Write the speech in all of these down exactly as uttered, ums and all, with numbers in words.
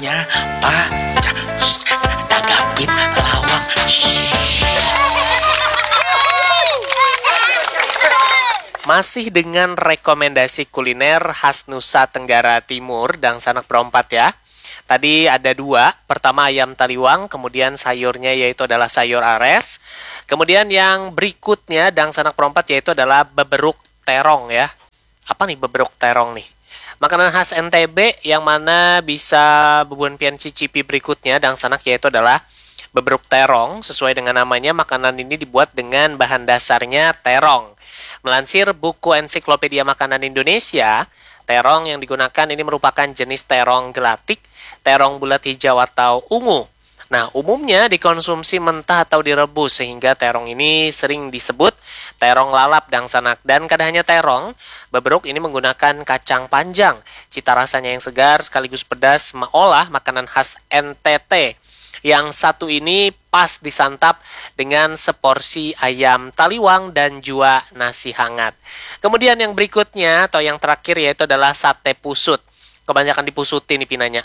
namanya baca. Dagapit lawang. Masih dengan rekomendasi kuliner khas Nusa Tenggara Timur, dan sanak berempat ya. Tadi ada dua, pertama ayam taliwang, kemudian sayurnya yaitu adalah sayur ares. Kemudian yang berikutnya dan sanak berempat yaitu adalah beberuk terong ya. Apa nih beberuk terong nih? Makanan khas N T B yang mana bisa Bubun Pian cicipi berikutnya dan sanak yaitu adalah beberuk terong. Sesuai dengan namanya, makanan ini dibuat dengan bahan dasarnya terong. Melansir buku Ensiklopedia Makanan Indonesia, terong yang digunakan ini merupakan jenis terong gelatik, terong bulat hijau atau ungu. Nah, umumnya dikonsumsi mentah atau direbus, sehingga terong ini sering disebut terong lalap dan sanak. Dan kada hanya terong, beberuk ini menggunakan kacang panjang. Cita rasanya yang segar sekaligus pedas meolah makanan khas N T T. Yang satu ini pas disantap dengan seporsi ayam taliwang dan juga nasi hangat. Kemudian yang berikutnya atau yang terakhir yaitu adalah sate pusut. Kebanyakan dipusutin nih pinanya.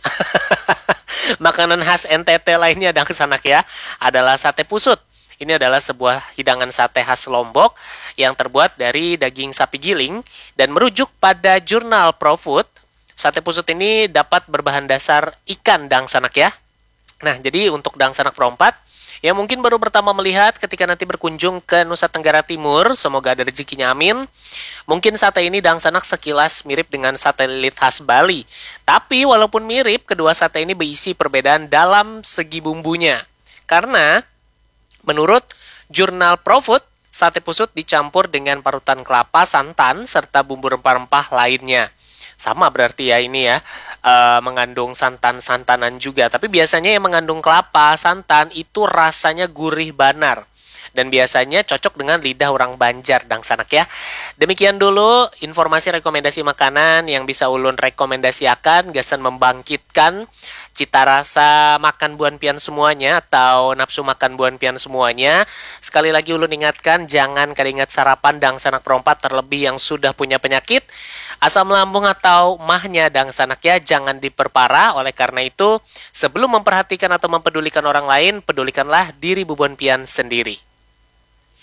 Makanan khas N T T lainnya dan kesanak ya adalah sate pusut. Ini adalah sebuah hidangan sate khas Lombok yang terbuat dari daging sapi giling dan merujuk pada jurnal ProFood. Sate pusut ini dapat berbahan dasar ikan dan sanak ya. Nah, jadi untuk dang sanak perempat, yang mungkin baru pertama melihat ketika nanti berkunjung ke Nusa Tenggara Timur, semoga ada rezekinya amin. Mungkin sate ini dang sanak sekilas mirip dengan sate lilit khas Bali. Tapi walaupun mirip, kedua sate ini berisi perbedaan dalam segi bumbunya. Karena menurut jurnal ProFood, sate pusut dicampur dengan parutan kelapa, santan, serta bumbu rempah-rempah lainnya. Sama berarti ya ini ya, e, mengandung santan-santanan juga. Tapi biasanya yang mengandung kelapa, santan itu rasanya gurih banar. Dan biasanya cocok dengan lidah orang Banjar dan sanak ya. Demikian dulu informasi rekomendasi makanan yang bisa ulun rekomendasiakan, gasan membangkitkan cita rasa makan buan pian semuanya atau nafsu makan buan pian semuanya. Sekali lagi ulun ingatkan, jangan keringat sarapan dang sanak perempat, terlebih yang sudah punya penyakit asam lambung atau mahnya dang sanak ya, jangan diperparah. Oleh karena itu, sebelum memperhatikan atau mempedulikan orang lain, pedulikanlah diri Bubun Pian sendiri.